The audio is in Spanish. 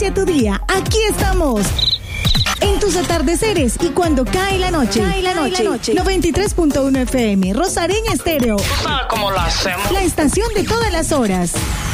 inicia tu día, aquí estamos. En tus atardeceres y cuando cae la noche. 93.1 FM, Rosareña Estéreo. ¿Tú sabes cómo lo hacemos? La estación de todas las horas.